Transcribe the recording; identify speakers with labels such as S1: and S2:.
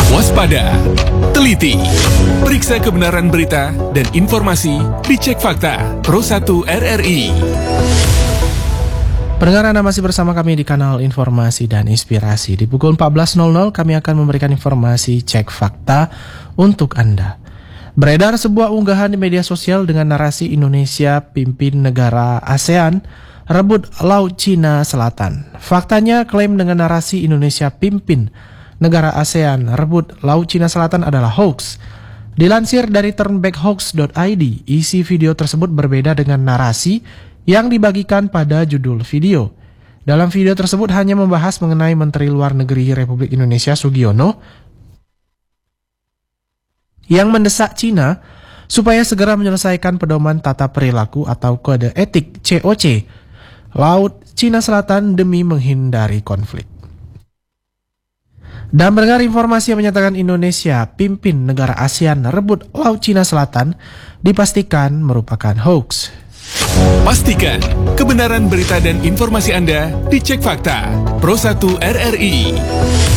S1: Waspada, teliti, periksa kebenaran berita dan informasi dicek fakta Pro 1 RRI.
S2: Pendengar, Anda masih bersama kami di kanal Informasi dan Inspirasi. Di pukul 14.00 kami akan memberikan informasi cek fakta untuk Anda. Beredar sebuah unggahan di media sosial dengan narasi Indonesia pimpin negara ASEAN rebut Laut Cina Selatan. Faktanya, klaim dengan narasi Indonesia pimpin negara ASEAN rebut Laut Cina Selatan adalah hoax. Dilansir dari turnbackhoax.id, isi video tersebut berbeda dengan narasi yang dibagikan pada judul video. Dalam video tersebut hanya membahas mengenai Menteri Luar Negeri Republik Indonesia Sugiono yang mendesak Cina supaya segera menyelesaikan pedoman tata perilaku atau kode etik COC Laut Cina Selatan demi menghindari konflik. Dan mendengar informasi yang menyatakan Indonesia pimpin negara ASEAN rebut Laut Cina Selatan dipastikan merupakan hoax.
S1: Pastikan kebenaran berita dan informasi Anda dicek fakta Pro 1 RRI.